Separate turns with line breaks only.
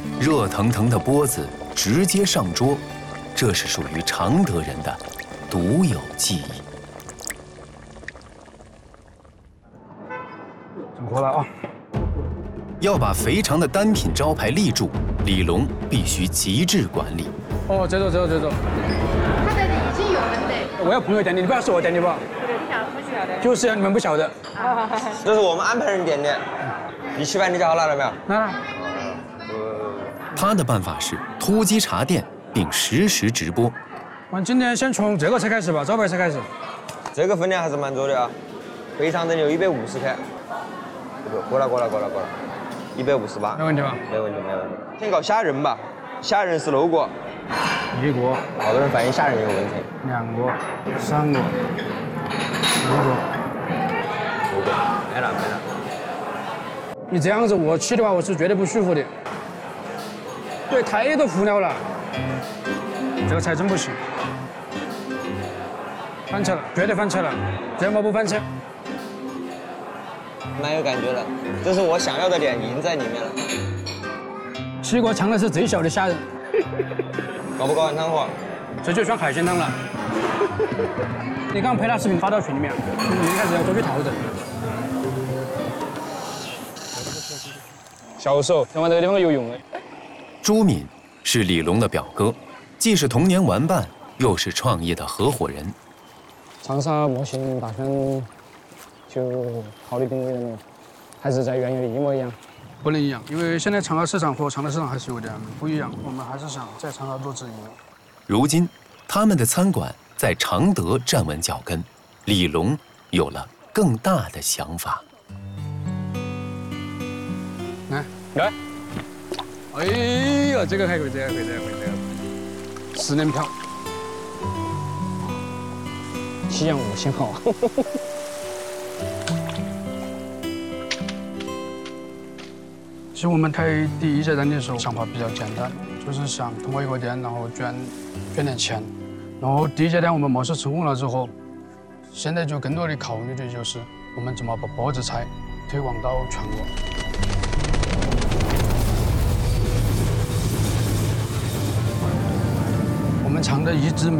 热腾腾的钵子直接上桌，这是属于常德人的独有技艺。
整活了啊！
要把肥肠的单品招牌立住，李龙必须极致管理。
哦，走。
他这里已经有人的。
我有朋友点的，你不知道是我点的不？
不晓得。
就是啊，你们不晓得。
这是我们安排人点的。你去办，你叫他来了没有？
来了。
他的办法是突击查店，并实时直播。
我们今天先从这个菜开始吧，招牌菜开始。
这个分量还是蛮多的啊，肥肠蒸有150克。过来，158。
没问题吧？
没问题。先搞虾仁吧，虾仁是漏过。
1个。
好多人反映虾仁有问题。
2个、3个、4个。
没了。
你这样子我吃的话，我是绝对不舒服的。对，太多辅料了，这个菜真不行。翻车了，绝对翻车了，怎么不翻车？
蛮有感觉的，这是我想要的点赢在里面了。
吃过尝的是最小的虾仁，
搞不搞碗汤货？
这就算海鲜汤了。你刚拍那视频发到群里面，你开始要多去讨整。小时候在往这个地方游泳的。
朱敏是李龙的表哥，既是童年玩伴，又是创业的合伙人。
长沙目前打算就考虑定位了没有？还是在原有的一模一样？不能一样，因为现在长沙市场和常德市场还是有点不一样。我们还是想在长沙做直营。
如今，他们的餐馆在常德站稳脚跟，李龙有了更大的想法。
来，哎呀，这个还可以，10年票，7样5星号。其实我们开第一家店的时候，想法比较简单，就是想通过一个店，然后捐点钱。然后第一家店我们模式成功了之后，现在就更多的考虑的就是我们怎么把钵子菜推广到全国。我们常德一直没